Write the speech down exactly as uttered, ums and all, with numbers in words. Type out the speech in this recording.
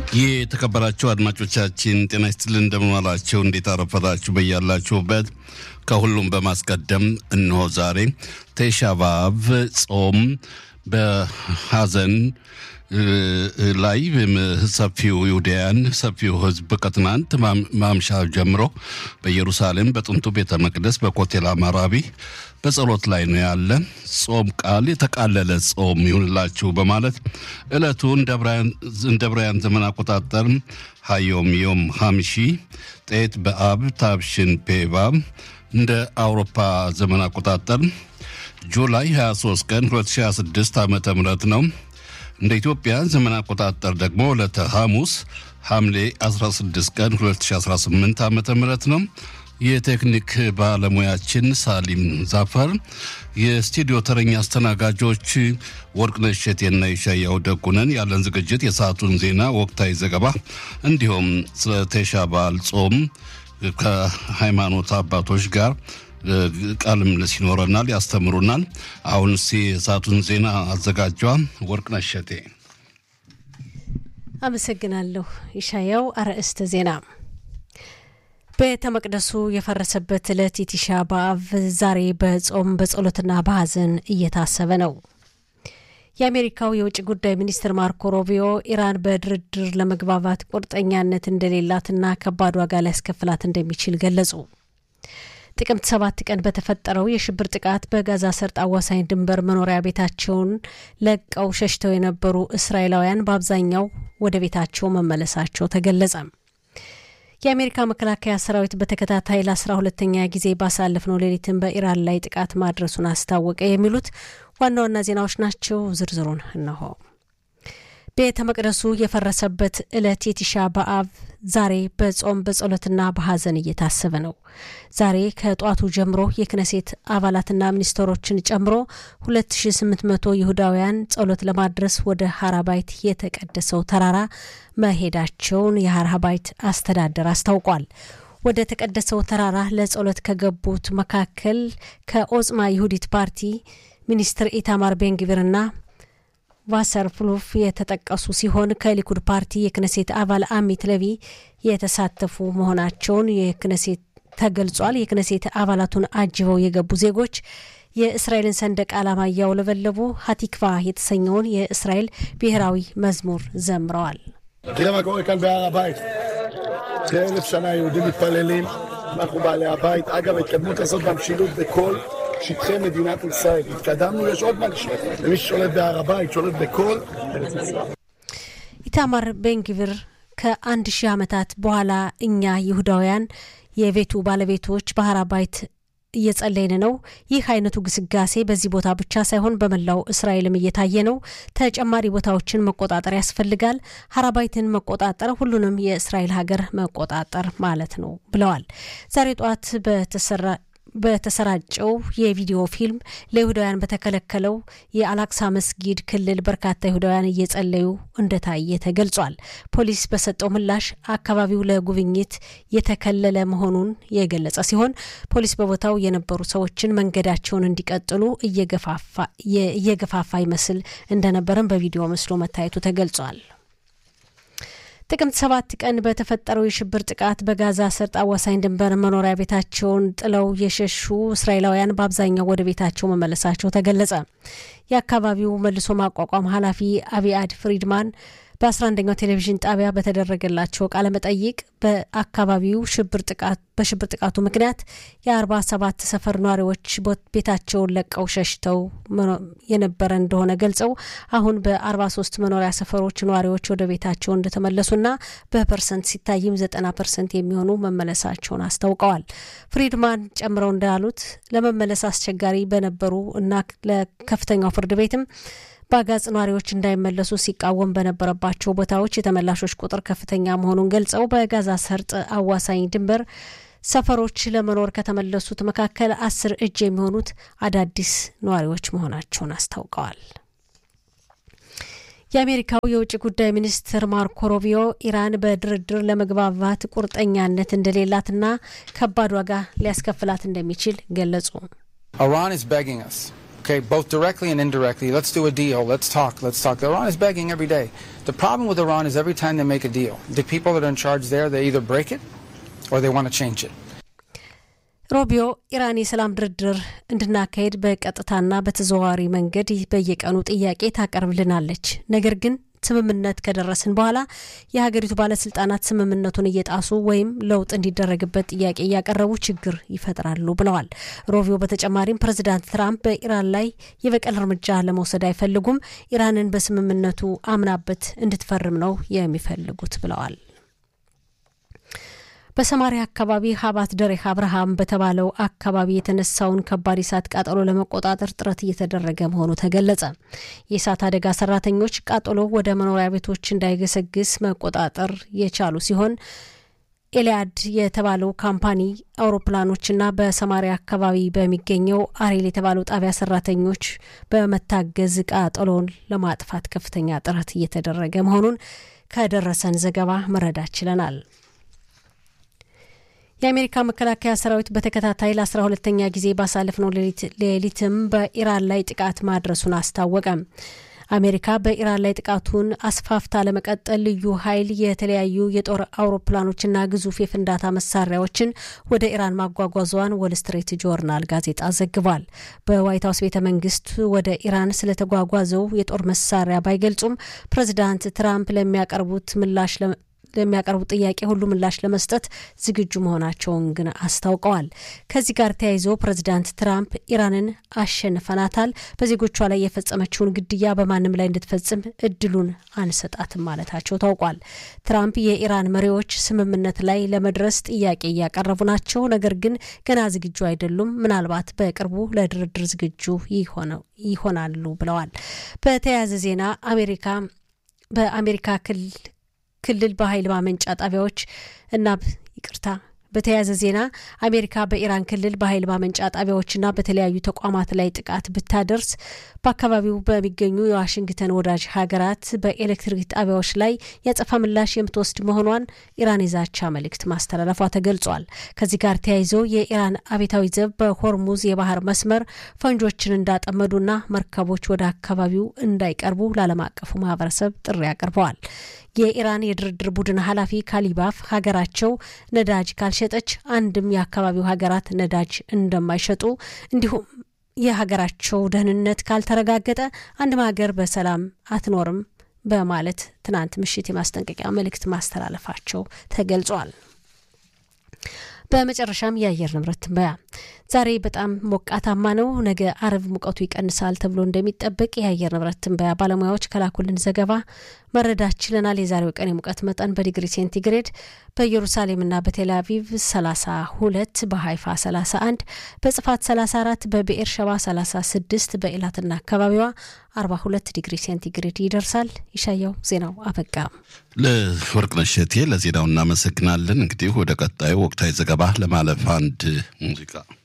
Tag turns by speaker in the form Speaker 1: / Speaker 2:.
Speaker 1: የተከበራችሁ አድማጮቻችን ጤና ይስጥልን እንደምን ዋላችሁ እንዴት አረፈዳችሁ በያላችሁበት ከሁሉም በማስቀደም እነሆ ዛሬ ቴሻ በአብ ጾም በሐዘን ላይ ሰፊው ይሁዳያን ሰፊው ህዝብ ከትናንት ማምሻ ጀምሮ በኢየሩሳሌም በጥንቱ ቤተ መቅደስ በኮቴል አማራቢ በጸሎት ላይ ነው ያለ ጾም ቃል የተቃለለ ጾም ይሁንላችሁ በማለት እለቱ እንደ ብራያን ዘመን አቆጣጠር ሃዮም ዮም ሐምሺ ጤት በአብ ታብሽን ፔባ እንደ አውሮፓ ዘመን አቆጣጠር ጁላይ ሃያ ሶስት ቀን ሁለት ሺህ ሃያ ስድስት ዓመተ ምህረት ነው። እንደ ኢትዮጵያ ዘመን አቆጣጠር ደግሞ ዕለተ ሐሙስ ሐምሌ አስራ ስድስት ቀን ሁለት ሺህ አስራ ስምንት ዓመተ ምህረት ነው። የቴክኒክ ባለሙያችን ሳሊም ዛፈር የስቱዲዮ ተረኛ አስተናጋጆች ወርቅነሽ ሸቴና ይሻያው ደጉነን ያለን ዝግጅት የሰዓቱን ዜና ወቅታዊ ዘገባ እንዲሁም ስለ ቴሻ በዓል ጾም ከሃይማኖት አባቶች ጋር ቃልም ለሲኖረናል ያስተምሩናል። አሁን የሰዓቱን ዜና አዘጋጇ ወርቅነሽ ሸቴ።
Speaker 2: አመሰግናለሁ ይሻያው። አርዕስተ ዜና ቤተ መቅደሱ የፈረሰበት ዕለት ቲሻ በአብ ዛሬ በጾም በጸሎትና በሐዘን እየታሰበ ነው። የአሜሪካው የውጭ ጉዳይ ሚኒስትር ማርኮ ሩቢዮ ኢራን በድርድር ለመግባባት ቁርጠኛነት እንደሌላትና ከባድ ዋጋ ሊያስከፍላት እንደሚችል ገለጹ። ጥቅምት ሰባት ቀን በተፈጠረው የሽብር ጥቃት በጋዛ ሰርጥ አዋሳኝ ድንበር መኖሪያ ቤታቸውን ለቀው ሸሽተው የነበሩ እስራኤላውያን በአብዛኛው ወደ ቤታቸው መመለሳቸው ተገለጸ። የአሜሪካ መከላከያ ሰራዊት በተከታታይ ለአስራ ሁለተኛ ጊዜ ባሳለፍነው ሌሊትን በኢራን ላይ ጥቃት ማድረሱን አስታወቀ። የሚሉት ዋና ዋና ዜናዎች ናቸው። ዝርዝሩን እነሆ። ቤተ መቅደሱ የፈረሰበት ዕለት የቲሻ በአብ ዛሬ በጾም በጸሎትና በሐዘን እየታሰበ ነው። ዛሬ ከጧቱ ጀምሮ የክነሴት አባላትና ሚኒስትሮችን ጨምሮ ሁለት ሺህ ስምንት መቶ ይሁዳውያን ጸሎት ለማድረስ ወደ ሃራባይት የተቀደሰው ተራራ መሄዳቸውን የሃራባይት አስተዳደር አስታውቋል። ወደ ተቀደሰው ተራራ ለጸሎት ከገቡት መካከል ከኦጽማ ይሁዲት ፓርቲ ሚኒስትር ኢታማር ቤንግቪርና ቫሰር ፍሉፍ የተጠቀሱ ሲሆን ከሊኩድ ፓርቲ የክነሴት አባል አሚት ለቪ የተሳተፉ መሆናቸውን የክነሴት ተገልጿል። የክነሴት አባላቱን አጅበው የገቡ ዜጎች የእስራኤልን ሰንደቅ ዓላማ ያውለበለቡ ሀቲክቫ የተሰኘውን የእስራኤል ብሔራዊ መዝሙር ዘምረዋል።
Speaker 3: תראה מה קורה כאן בהר הבית. כאלף שנה יהודים מתפללים, אנחנו בעלי הבית. אגב, ההתקדמות הזאת במשילות בכל שטחי מדינת ישראל. התקדמנו, יש עוד מנשי. ומי ששולט בהר הבית, שולט בכל ארץ ישראל.
Speaker 2: ኢታማር ቤንግቪር ከአንድ ሺህ ዓመታት በኋላ እኛ ይሁዳውያን የቤቱ ባለቤቶች ባህር አባይት እየጸለይን ነው። ይህ አይነቱ ግስጋሴ በዚህ ቦታ ብቻ ሳይሆን በመላው እስራኤልም እየታየ ነው። ተጨማሪ ቦታዎችን መቆጣጠር ያስፈልጋል። ሃራባይትን መቆጣጠር ሁሉንም የእስራኤል ሀገር መቆጣጠር ማለት ነው ብለዋል። ዛሬ ጧት በተሰራ በተሰራጨው የቪዲዮ ፊልም ለይሁዳውያን በተከለከለው የአላክሳ መስጊድ ክልል በርካታ ይሁዳውያን እየጸለዩ እንደታየ ተገልጿል። ፖሊስ በሰጠው ምላሽ አካባቢው ለጉብኝት የተከለለ መሆኑን የገለጸ ሲሆን ፖሊስ በቦታው የነበሩ ሰዎችን መንገዳቸውን እንዲቀጥሉ እየገፋፋ እየገፋፋ ይመስል እንደነበረም በቪዲዮ መስሎ መታየቱ ተገልጿል። ጥቅምት ሰባት ቀን በተፈጠረው የሽብር ጥቃት በጋዛ ሰርጥ አዋሳኝ ድንበር መኖሪያ ቤታቸውን ጥለው የሸሹ እስራኤላውያን በአብዛኛው ወደ ቤታቸው መመለሳቸው ተገለጸ። የአካባቢው መልሶ ማቋቋም ኃላፊ አቢአድ ፍሪድማን በ11ኛው ቴሌቪዥን ጣቢያ በተደረገላቸው ቃለ መጠይቅ በአካባቢው ሽብር ጥቃት በሽብር ጥቃቱ ምክንያት የ47 ሰፈር ነዋሪዎች ቤታቸውን ለቀው ሸሽተው የነበረ እንደሆነ ገልጸው አሁን በ43 መኖሪያ ሰፈሮች ነዋሪዎች ወደ ቤታቸው እንደተመለሱና በፐርሰንት ሲታይም ዘጠና ፐርሰንት የሚሆኑ መመለሳቸውን አስታውቀዋል። ፍሪድማን ጨምረው እንዳሉት ለመመለስ አስቸጋሪ በነበሩ እና ለከፍተኛው ፍርድ ቤትም ባጋጽ ነዋሪዎች እንዳይመለሱ ሲቃወም በነበረባቸው ቦታዎች የተመላሾች ቁጥር ከፍተኛ መሆኑን ገልጸው በጋዛ ሰርጥ አዋሳኝ ድንበር ሰፈሮች ለመኖር ከተመለሱት መካከል አስር እጅ የሚሆኑት አዳዲስ ነዋሪዎች መሆናቸውን አስታውቀዋል። የአሜሪካው የውጭ ጉዳይ ሚኒስትር ማርኮ ሩቢዮ ኢራን በድርድር ለመግባባት ቁርጠኛነት እንደሌላትና ከባድ ዋጋ ሊያስከፍላት እንደሚችል ገለጹ።
Speaker 4: Iran is begging us Okay, both directly and indirectly. Let's do a deal. Let's talk. Let's talk. Iran is begging every day. The problem with Iran is every time they make a deal, the people that are in charge there, they either break it or they want to change it.
Speaker 2: ሮቢዮ ኢራን የሰላም ድርድር እንድናካሄድ በቀጥታና በተዘዋዋሪ መንገድ በየቀኑ ጥያቄ ታቀርብልናለች። ነገር ግን ስምምነት ከደረስን በኋላ የሀገሪቱ ባለስልጣናት ስምምነቱን እየጣሱ ወይም ለውጥ እንዲደረግበት ጥያቄ ያቀርቡ ችግር ይፈጥራሉ ብለዋል። ሮቢዮ በተጨማሪም ፕሬዝዳንት ትራምፕ በኢራን ላይ የበቀል እርምጃ ለመውሰድ አይፈልጉም፣ ኢራንን በስምምነቱ አምናበት እንድትፈርም ነው የሚፈልጉት ብለዋል። በሰማሪያ አካባቢ ሀባት ደሬህ አብርሃም በተባለው አካባቢ የተነሳውን ከባድ እሳት ቃጠሎ ለመቆጣጠር ጥረት እየተደረገ መሆኑ ተገለጸ። የእሳት አደጋ ሰራተኞች ቃጠሎ ወደ መኖሪያ ቤቶች እንዳይገሰግስ መቆጣጠር የቻሉ ሲሆን ኤሊያድ የተባለው ካምፓኒ አውሮፕላኖችና በሰማሪያ አካባቢ በሚገኘው አሬል የተባለው ጣቢያ ሰራተኞች በመታገዝ ቃጠሎን ለማጥፋት ከፍተኛ ጥረት እየተደረገ መሆኑን ከደረሰን ዘገባ መረዳት ችለናል። የአሜሪካ መከላከያ ሰራዊት በተከታታይ ለአስራ ሁለተኛ ጊዜ ባሳለፍነው ሌሊትም በኢራን ላይ ጥቃት ማድረሱን አስታወቀ። አሜሪካ በኢራን ላይ ጥቃቱን አስፋፍታ ለመቀጠል ልዩ ኃይል የተለያዩ የጦር አውሮፕላኖችና ግዙፍ የፍንዳታ መሳሪያዎችን ወደ ኢራን ማጓጓዟን ዎል ስትሪት ጆርናል ጋዜጣ ዘግቧል። በዋይት ሃውስ ቤተ መንግስት ወደ ኢራን ስለተጓጓዘው የጦር መሳሪያ ባይገልጹም ፕሬዝዳንት ትራምፕ ለሚያቀርቡት ምላሽ ለሚያቀርቡ ጥያቄ ሁሉ ምላሽ ለመስጠት ዝግጁ መሆናቸውን ግን አስታውቀዋል። ከዚህ ጋር ተያይዞ ፕሬዝዳንት ትራምፕ ኢራንን አሸንፈናታል፣ በዜጎቿ ላይ የፈጸመችውን ግድያ በማንም ላይ እንድትፈጽም እድሉን አንሰጣትም ማለታቸው ታውቋል። ትራምፕ የኢራን መሪዎች ስምምነት ላይ ለመድረስ ጥያቄ እያቀረቡ ናቸው፣ ነገር ግን ገና ዝግጁ አይደሉም፣ ምናልባት በቅርቡ ለድርድር ዝግጁ ይሆናሉ ብለዋል። በተያያዘ ዜና አሜሪካ በአሜሪካ ክልል ክልል በኃይል ማመንጫ ጣቢያዎች እና ይቅርታ በተያያዘ ዜና አሜሪካ በኢራን ክልል በኃይል ማመንጫ ጣቢያዎችና በተለያዩ ተቋማት ላይ ጥቃት ብታደርስ በአካባቢው በሚገኙ የዋሽንግተን ወዳጅ ሀገራት በኤሌክትሪክ ጣቢያዎች ላይ ያጸፋ ምላሽ የምትወስድ መሆኗን ኢራን የዛቻ መልእክት ማስተላለፏ ተገልጿል። ከዚህ ጋር ተያይዞ የኢራን አብዮታዊ ዘብ በሆርሙዝ የባህር መስመር ፈንጆችን እንዳጠመዱና መርከቦች ወደ አካባቢው እንዳይቀርቡ ለዓለም አቀፉ ማህበረሰብ ጥሪ አቅርበዋል። የኢራን የድርድር ቡድን ኃላፊ ካሊባፍ ሀገራቸው ነዳጅ ካልሸጠች አንድም የአካባቢው ሀገራት ነዳጅ እንደማይሸጡ እንዲሁም የሀገራቸው ደህንነት ካልተረጋገጠ አንድም ሀገር በሰላም አትኖርም በማለት ትናንት ምሽት የማስጠንቀቂያ መልእክት ማስተላለፋቸው ተገልጿል። በመጨረሻም የአየር ንብረት ትንበያ ዛሬ በጣም ሞቃታማ ነው፣ ነገ አርብ ሙቀቱ ይቀንሳል ተብሎ እንደሚጠበቅ የአየር ንብረት ትንበያ ባለሙያዎች ከላኩልን ዘገባ መረዳት ችለናል። የዛሬው ቀን የሙቀት መጠን በዲግሪ ሴንቲግሬድ በኢየሩሳሌምና በቴል አቪቭ ሰላሳ ሁለት፣ በሃይፋ ሰላሳ አንድ፣ በጽፋት ሰላሳ አራት፣ በብኤር ሸባ ሰላሳ ስድስት፣ በኢላትና አካባቢዋ አርባ ሁለት ዲግሪ ሴንቲግሬድ ይደርሳል። ይሻያው ዜናው አበቃ።
Speaker 1: ለወርቅነሽ እቴ ለዜናው እናመሰግናለን። እንግዲህ ወደ ቀጣዩ ወቅታዊ ዘገባ ለማለፍ አንድ ሙዚቃ